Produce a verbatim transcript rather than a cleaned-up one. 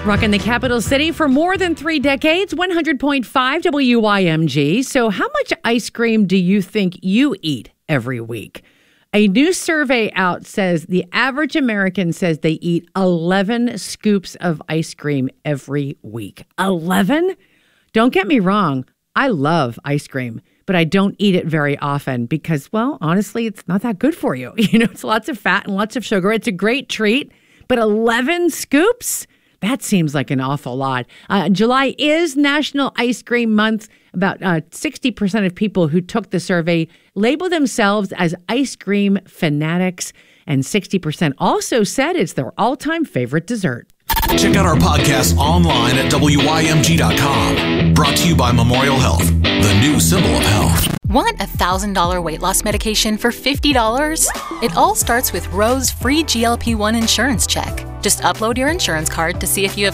Rocking the capital city for more than three decades, one hundred point five W Y M G. So how much ice cream do you think you eat every week? A new survey out says the average American says they eat eleven scoops of ice cream every week. eleven? Don't get me wrong. I love ice cream, but I don't eat it very often because, well, honestly, it's not that good for you. You know, it's lots of fat and lots of sugar. It's a great treat, but eleven scoops? That seems like an awful lot. Uh, July is National Ice Cream Month. About uh, sixty percent of people who took the survey label themselves as ice cream fanatics, and sixty percent also said it's their all-time favorite dessert. Check out our podcast online at W Y M G dot com. Brought to you by Memorial Health, the new symbol of health. Want a one thousand dollars weight loss medication for fifty dollars? It all starts with Rose's free G L P one insurance check. Just upload your insurance card to see if you have